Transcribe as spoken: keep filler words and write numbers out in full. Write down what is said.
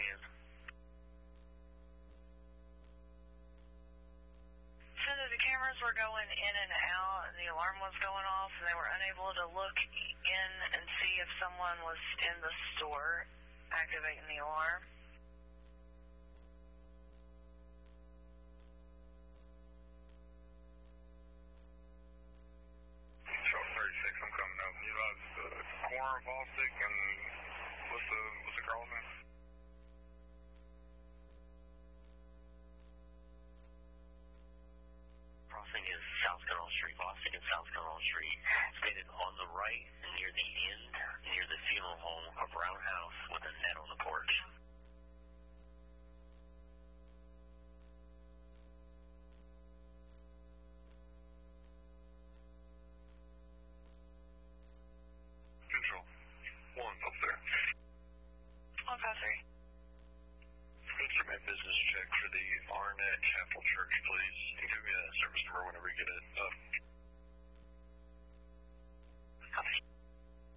in. So that the cameras were going in and out and the alarm was going off and they were unable to look in and see if someone was in the store activating the alarm. Charles thirty-six, I'm coming up. You know, it's the corner of Allstick and what's the, what's the girl's name? Crossing is South Canal Street, Allstick and South Canal Street. Stated on the right, near the end, near the funeral home, a brown house with a net on the porch. Control. One, up there. one five three. Instrument business check for the Arnett Chapel Church, please. You